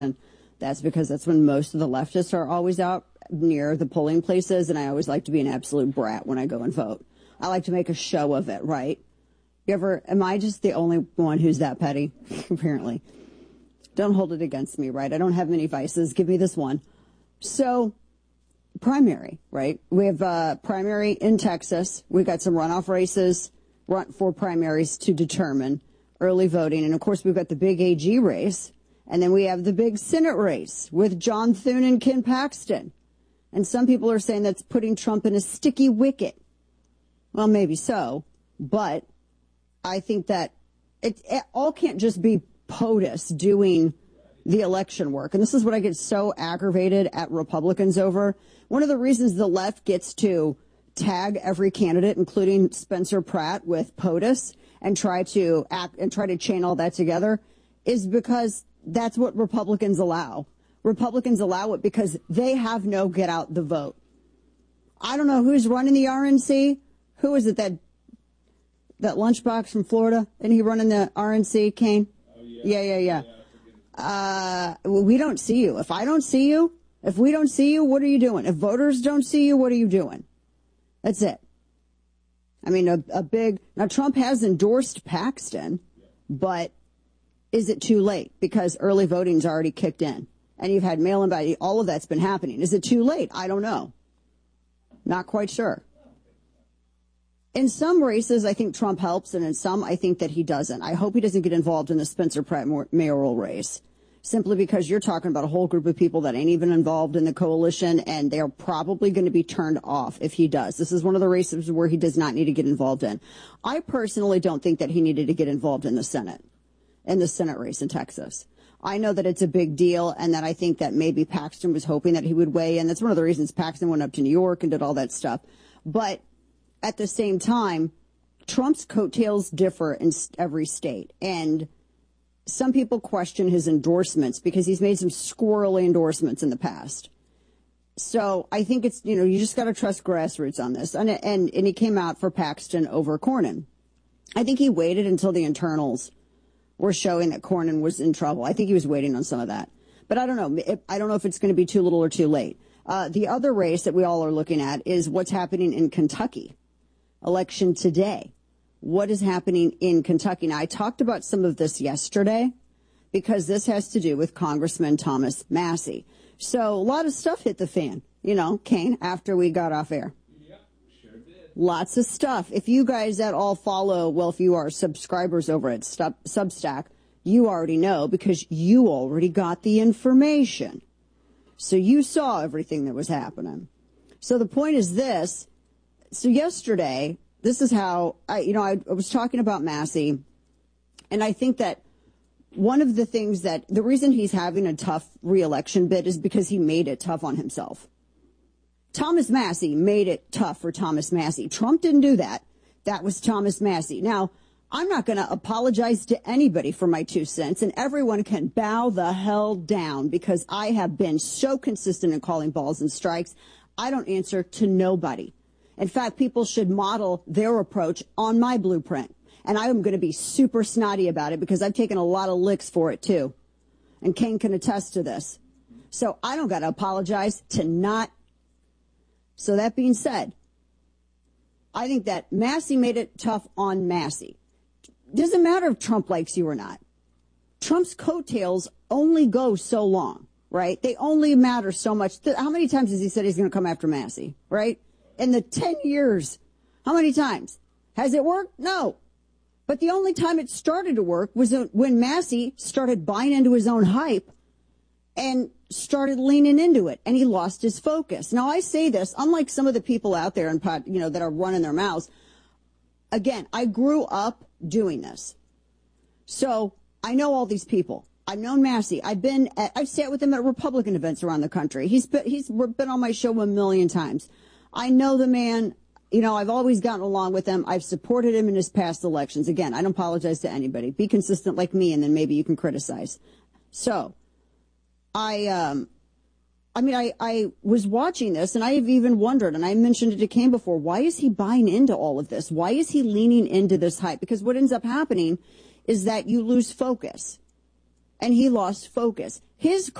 That's because that's when most of the leftists are always out near the polling places, and I always like to be an absolute brat when I go and vote. I like to make a show of it, right? Am I just the only one who's that petty? Apparently. Don't hold it against me, right? I don't have many vices. Give me this one. So, primary, right? We have primary in Texas. We've got some runoff races for primaries to determine early voting. And, of course, we've got the big AG race. And then we have the big Senate race with John Thune and Ken Paxton. And some people are saying that's putting Trump in a sticky wicket. Well, maybe so. But I think that it all can't just be POTUS doing the election work. And this is what I get so aggravated at Republicans over. One of the reasons the left gets to tag every candidate, including Spencer Pratt, with POTUS and try to chain all that together is because that's what Republicans allow. Republicans allow it because they have no get out the vote. I don't know who's running the RNC. Who is it, that lunchbox from Florida? Isn't he running the RNC, Kane? Oh, yeah. We don't see you. If I don't see you, if we don't see you, what are you doing? If voters don't see you, what are you doing? That's it. I mean, now Trump has endorsed Paxton, but is it too late? Because early voting's already kicked in. And you've had mail-in ballot. All of that's been happening. Is it too late? I don't know. Not quite sure. In some races, I think Trump helps, and in some, I think that he doesn't. I hope he doesn't get involved in the Spencer Pratt mayoral race, simply because you're talking about a whole group of people that ain't even involved in the coalition, and they're probably going to be turned off if he does. This is one of the races where he does not need to get involved in. I personally don't think that he needed to get involved in the Senate race in Texas. I know that it's a big deal, and that I think that maybe Paxton was hoping that he would weigh in. That's one of the reasons Paxton went up to New York and did all that stuff. But at the same time, Trump's coattails differ in every state. And some people question his endorsements because he's made some squirrely endorsements in the past. So I think it's, you just got to trust grassroots on this. And he came out for Paxton over Cornyn. I think he waited until the internals were showing that Cornyn was in trouble. I think he was waiting on some of that. But I don't know. I don't know if it's going to be too little or too late. The other race that we all are looking at is what's happening in Kentucky. Election today. What is happening in Kentucky? Now, I talked about some of this yesterday because this has to do with Congressman Thomas Massie. So a lot of stuff hit the fan, Kane, after we got off air. Lots of stuff. If you guys at all if you are subscribers over at Substack, you already know because you already got the information. So you saw everything that was happening. So the point is this. So yesterday, this is how I was talking about Massie, and I think that one of the things that the reason he's having a tough reelection bid is because he made it tough on himself. Thomas Massie made it tough for Thomas Massie. Trump didn't do that. That was Thomas Massie. Now, I'm not going to apologize to anybody for my 2 cents, and everyone can bow the hell down because I have been so consistent in calling balls and strikes. I don't answer to nobody. In fact, people should model their approach on my blueprint, and I'm going to be super snotty about it because I've taken a lot of licks for it, too, and Kane can attest to this. So I don't got to apologize to not. So that being said, I think that Massie made it tough on Massie. Doesn't matter if Trump likes you or not. Trump's coattails only go so long, right? They only matter so much. How many times has he said he's going to come after Massie, right? In the 10 years, how many times? Has it worked? No. But the only time it started to work was when Massie started buying into his own hype and started leaning into it, and he lost his focus. Now, I say this, unlike some of the people out there that are running their mouths. Again, I grew up doing this. So I know all these people. I've known Massie. I've sat with him at Republican events around the country. He's been on my show 1 million times. I know the man. I've always gotten along with him. I've supported him in his past elections. Again, I don't apologize to anybody. Be consistent like me, and then maybe you can criticize. So I was watching this, and I have even wondered, and I mentioned it to Kane before, why is he buying into all of this? Why is he leaning into this hype? Because what ends up happening is that you lose focus. And he lost focus. his